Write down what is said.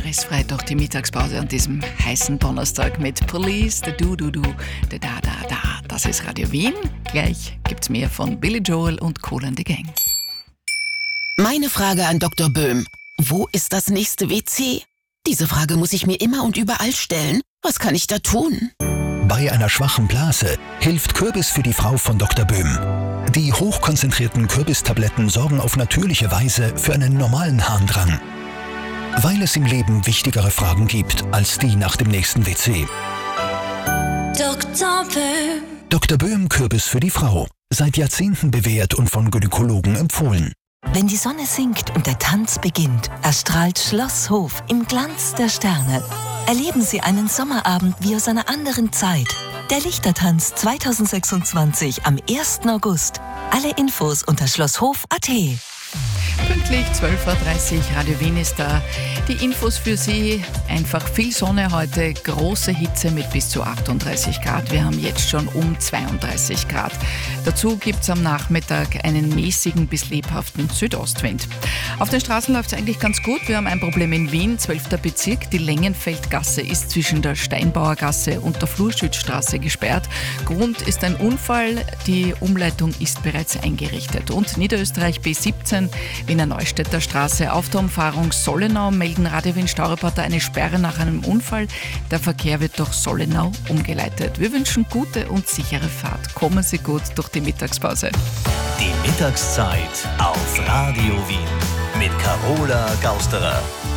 stressfrei durch die Mittagspause an diesem heißen Donnerstag mit Police, the Du, the Da. Das ist Radio Wien. Gleich gibt's mehr von Billy Joel und Kool and the Gang. Meine Frage an Dr. Böhm. Wo ist das nächste WC? Diese Frage muss ich mir immer und überall stellen. Was kann ich da tun? Bei einer schwachen Blase hilft Kürbis für die Frau von Dr. Böhm. Die hochkonzentrierten Kürbistabletten sorgen auf natürliche Weise für einen normalen Harndrang. Weil es im Leben wichtigere Fragen gibt als die nach dem nächsten WC. Dr. Böhm. Dr. Böhm Kürbis für die Frau. Seit Jahrzehnten bewährt und von Gynäkologen empfohlen. Wenn die Sonne sinkt und der Tanz beginnt, erstrahlt Schloss Hof im Glanz der Sterne. Erleben Sie einen Sommerabend wie aus einer anderen Zeit. Der Lichtertanz 2026 am 1. August. Alle Infos unter schlosshof.at. Pünktlich 12.30 Uhr, Radio Wien ist da. Die Infos für Sie, einfach viel Sonne heute, große Hitze mit bis zu 38 Grad. Wir haben jetzt schon um 32 Grad. Dazu gibt es am Nachmittag einen mäßigen bis lebhaften Südostwind. Auf den Straßen läuft es eigentlich ganz gut. Wir haben ein Problem in Wien, 12. Bezirk. Die Längenfeldgasse ist zwischen der Steinbauergasse und der Flurschützstraße gesperrt. Grund ist ein Unfall. Die Umleitung ist bereits eingerichtet. Und Niederösterreich B17, Wiener Neustädter Straße. Auf der Umfahrung Sollenau melden Radio Wien Staureporter eine Sperre nach einem Unfall. Der Verkehr wird durch Sollenau umgeleitet. Wir wünschen gute und sichere Fahrt. Kommen Sie gut durch die Mittagspause. Die Mittagszeit auf Radio Wien mit Carola Gausterer.